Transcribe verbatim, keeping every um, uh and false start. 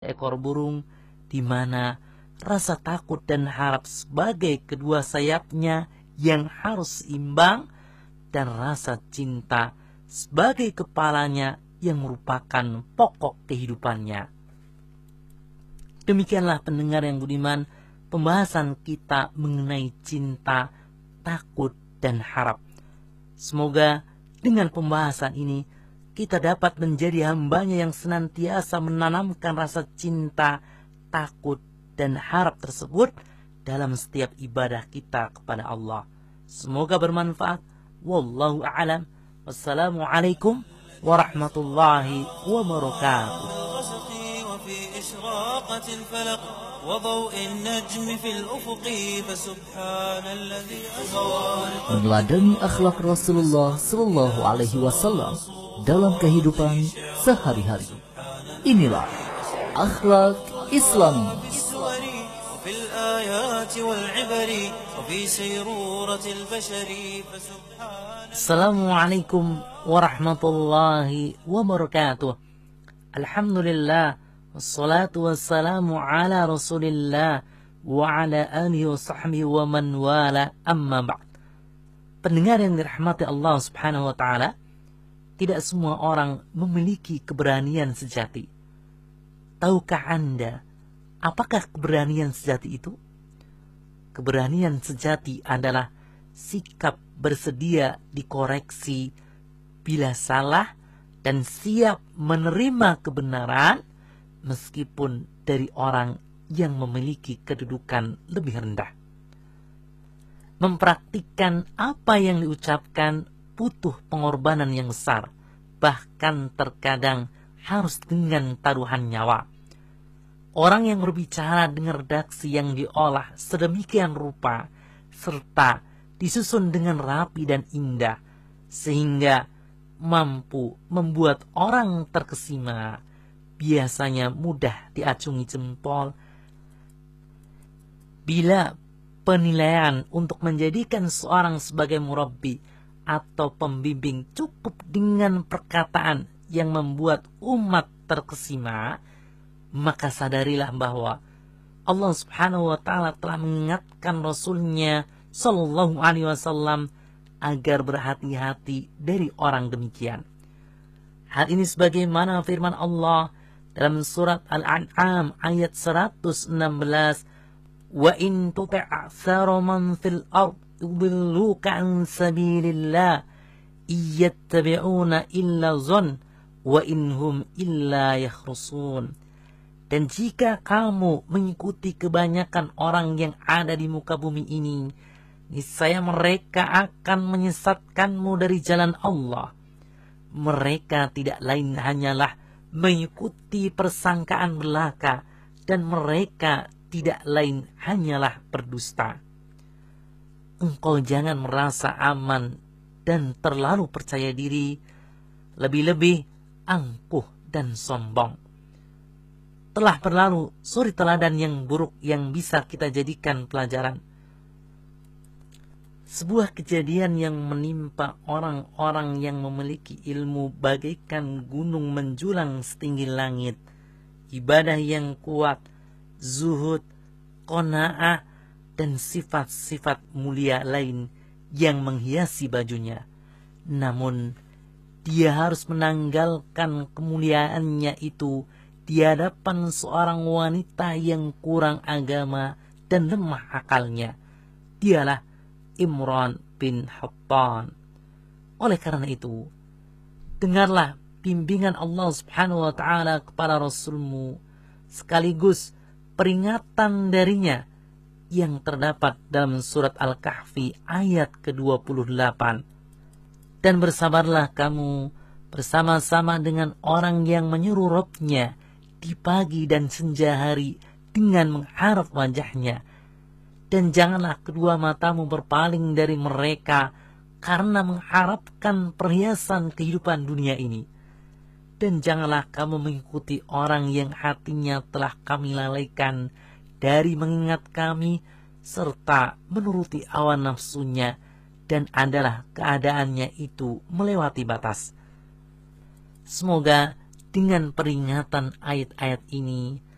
seekor burung, di mana rasa takut dan harap sebagai kedua sayapnya yang harus seimbang, dan rasa cinta sebagai kepalanya yang merupakan pokok kehidupannya. Demikianlah pendengar yang budiman, pembahasan kita mengenai cinta, takut, dan harap. Semoga dengan pembahasan ini kita dapat menjadi hambanya yang senantiasa menanamkan rasa cinta, takut, dan harap tersebut dalam setiap ibadah kita kepada Allah. Semoga bermanfaat. Wallahu a'lam. Wassalamualaikum warahmatullahi wabarakatuh. إشراقة الفلق وضوء النجم في الأفق فسبحان الذي أسرى. Meneladani akhlak Rasulullah Sallallahu Alaihi Wasallam dalam kehidupan sehari-hari. Inilah akhlak Islami. في الآيات والعبر وفي سيرورة البشر فسبحان. Assalamualaikum warahmatullahi wabarakatuh. Alhamdulillah, wassalatu wassalamu ala rasulillah wa ala alihi wa sahbihi wa man wala, amma ba'd. Pendengar yang dirahmati Allah subhanahu wa ta'ala, tidak semua orang memiliki keberanian sejati. Tahukah Anda apakah keberanian sejati itu? Keberanian sejati adalah sikap bersedia dikoreksi bila salah dan siap menerima kebenaran meskipun dari orang yang memiliki kedudukan lebih rendah. Mempraktikkan apa yang diucapkan butuh pengorbanan yang besar, bahkan terkadang harus dengan taruhan nyawa. Orang yang berbicara dengan redaksi yang diolah sedemikian rupa serta disusun dengan rapi dan indah sehingga mampu membuat orang terkesima, biasanya mudah diacungi jempol. Bila penilaian untuk menjadikan seorang sebagai murabbi atau pembimbing cukup dengan perkataan yang membuat umat terkesima, maka sadarilah bahwa Allah subhanahu wa ta'ala telah mengingatkan Rasulnya sallallahu alaihi wasallam agar berhati-hati dari orang demikian. Hal ini sebagaimana firman Allah dalam surat Al-An'am ayat seratus enam belas, wa in tuti' aktsara man fil ard yudilluka an sabilillah iyattabi'una illa dhann wa inhum illa yakhrusun. Dan jika kamu mengikuti kebanyakan orang yang ada di muka bumi ini, niscaya mereka akan menyesatkanmu dari jalan Allah. Mereka tidak lain hanyalah mengikuti persangkaan belaka, dan mereka tidak lain hanyalah berdusta. Engkau jangan merasa aman dan terlalu percaya diri, lebih-lebih angkuh dan sombong. Telah berlalu suri teladan yang buruk yang bisa kita jadikan pelajaran. Sebuah kejadian yang menimpa orang-orang yang memiliki ilmu bagaikan gunung menjulang setinggi langit, ibadah yang kuat, zuhud, qanaah, dan sifat-sifat mulia lain yang menghiasi bajunya. Namun, dia harus menanggalkan kemuliaannya itu di hadapan seorang wanita yang kurang agama dan lemah akalnya. Dialah Imran bin Hattan. Oleh karena itu, dengarlah bimbingan Allah subhanahu wa ta'ala kepada Rasulmu, sekaligus peringatan darinya yang terdapat dalam surat Al-Kahfi ayat ke dua puluh delapan. Dan bersabarlah kamu bersama-sama dengan orang yang menyeru Rabbnya di pagi dan senja hari dengan mengharap wajahnya. Dan janganlah kedua matamu berpaling dari mereka karena mengharapkan perhiasan kehidupan dunia ini. Dan janganlah kamu mengikuti orang yang hatinya telah kami lalaikan dari mengingat kami serta menuruti hawa nafsunya, dan adalah keadaannya itu melewati batas. Semoga dengan peringatan ayat-ayat ini